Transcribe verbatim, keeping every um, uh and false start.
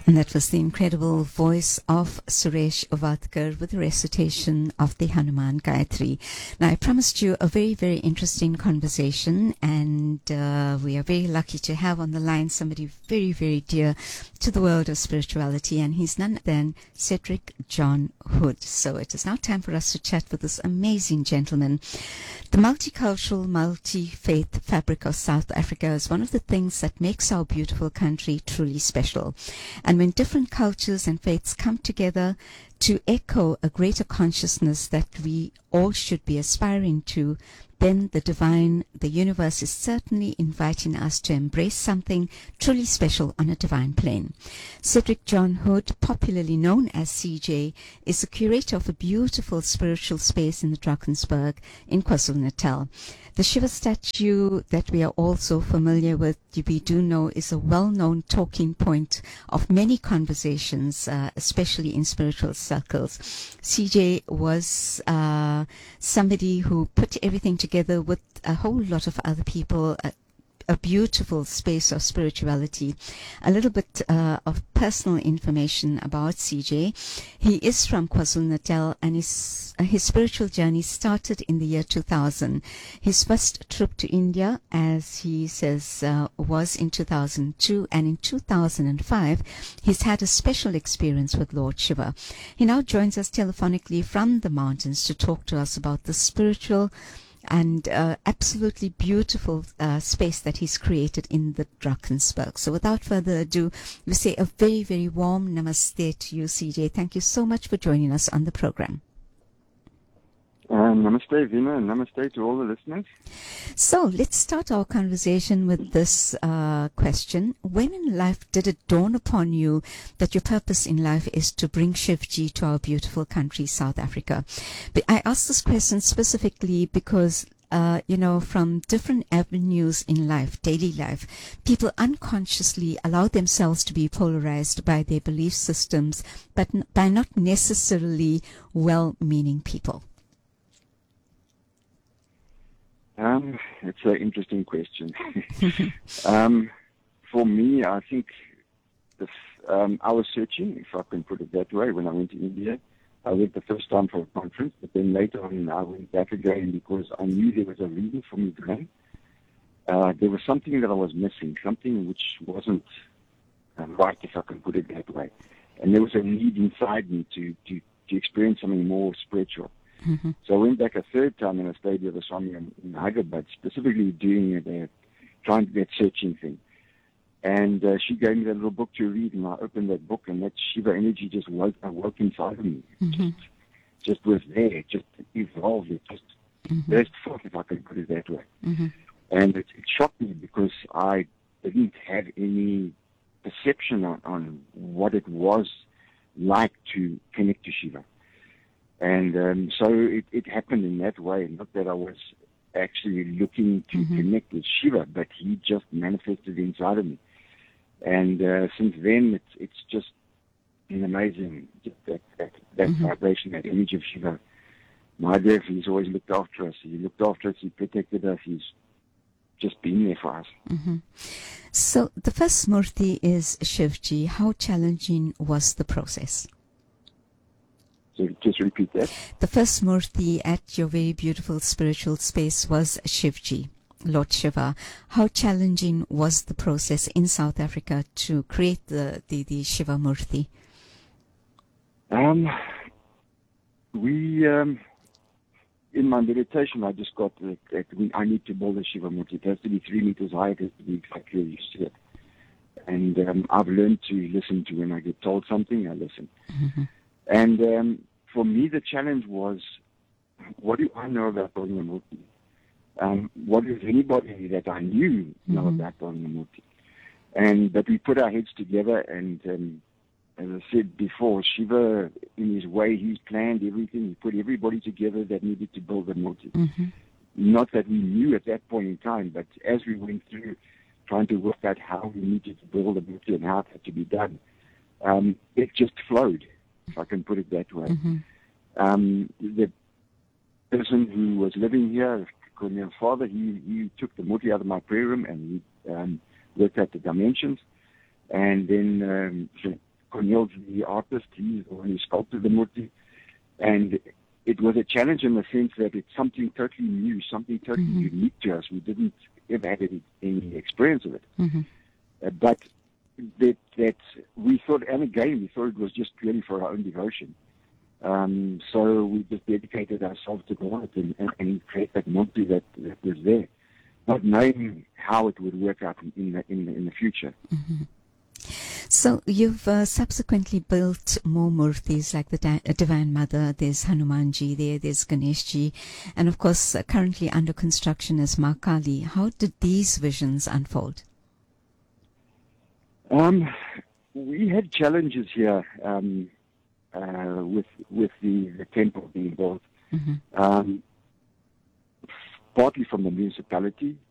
And that was the incredible voice of Suresh Uvadkar with the recitation of the Hanuman Gayatri. Now, I promised you a very, very interesting conversation, and uh, we are very lucky to have on the line somebody very, very dear to the world of spirituality, and he's none other than Cedric John Hood. So it is now time for us to chat with this amazing gentleman. The multicultural, multi-faith fabric of South Africa is one of the things that makes our beautiful country truly special. And when different cultures and faiths come together to echo a greater consciousness that we all should be aspiring to, then the divine, the universe is certainly inviting us to embrace something truly special on a divine plane. Cedric John Hood, popularly known as C J, is the curator of a beautiful spiritual space in the Drakensberg in KwaZulu-Natal. The Shiva statue that we are all so familiar with, we do know, is a well-known talking point of many conversations, uh, especially in spiritual circles. C J was uh, somebody who put everything together with a whole lot of other people, uh, a beautiful space of spirituality. A little bit uh, of personal information about C J. He is from KwaZulu-Natal, and his, uh, his spiritual journey started in the year two thousand. His first trip to India, as he says, uh, was in two thousand two, and in two thousand five, he's had a special experience with Lord Shiva. He now joins us telephonically from the mountains to talk to us about the spiritual and uh, absolutely beautiful uh, space that he's created in the Drakensberg. So without further ado, we say a very, very warm namaste to you, C J. Thank you so much for joining us on the program. Uh, namaste, Vina, and namaste to all the listeners. So let's start our conversation with this uh, question. When in life did it dawn upon you that your purpose in life is to bring Shivji to our beautiful country, South Africa? But I ask this question specifically because Uh, you know, from different avenues in life, daily life, people unconsciously allow themselves to be polarized by their belief systems, but n- by not necessarily well-meaning people. Um, it's an interesting question. um, for me, I think this, um, I was searching, if I can put it that way, when I went to India. I went the first time for a conference, but then later on I went back again because I knew there was a reason for me going. Uh, there was something that I was missing, something which wasn't uh, right, if I can put it that way. And there was a need inside me to, to, to experience something more spiritual. Mm-hmm. So I went back a third time and I stayed with a Swami in, in Hyderabad, specifically doing it, uh, trying to get searching thing. And uh, she gave me that little book to read, and I opened that book, and that Shiva energy just woke, woke inside of me. Mm-hmm. Just, just was there, it just evolved, it just Mm-hmm. burst forth, if I can put it that way. Mm-hmm. And it, it shocked me because I didn't have any perception on, on what it was like to connect to Shiva. And um, so it, it happened in that way, not that I was actually looking to Mm-hmm. connect with Shiva, but he just manifested inside of me. And uh, since then, it's it's just been amazing, just that, that, that Mm-hmm. vibration, that energy of Shiva. Mahadev, he's always looked after us. He looked after us, he protected us, he's just been there for us. Mm-hmm. So the first Murti is Shivji. How challenging was the process? So just repeat that. The first Murti at your very beautiful spiritual space was Shivji, Lord Shiva. How challenging was the process in South Africa to create the, the, the Shiva Murti? Um, we, um, in my meditation, I just got that, that we, I need to build a Shiva Murti. It has to be three meters high. It has to be exactly as you see it. And um, I've learned to listen to when I get told something, I listen. Mm-hmm. And um, for me, the challenge was, what do I know about building a Murti? Um, what does anybody that I knew know Mm-hmm. about building a Murti? And but we put our heads together, and um, as I said before, Shiva, in his way, he's planned everything. He put everybody together that needed to build a Murti. Mm-hmm. Not that we knew at that point in time, but as we went through trying to work out how we needed to build a Murti and how it had to be done, um, it just flowed, if I can put it that way. Mm-hmm. Um, the person who was living here, called me father, he, he took the Murti out of my prayer room and he um, worked out the dimensions. And then um, Cornel's the artist. He's the one who sculpted the Murti. And it was a challenge in the sense that it's something totally new, something totally Mm-hmm. unique to us. We didn't ever have any, any experience of it. Mm-hmm. Uh, but that, that we thought, and again, we thought it was just purely for our own devotion. Um, so we just dedicated ourselves to God and, and, and create that Murti that, that was there, not knowing how it would work out in, in, the, in, the, in the future. Mm-hmm. So you've uh, subsequently built more murtis like the da- Divine Mother. There's Hanumanji there, there's Ganeshji, and of course uh, currently under construction is Ma Kali. How did these visions unfold? Um, we had challenges here um, uh, with with the, the temple being built, Mm-hmm. um, partly from the municipality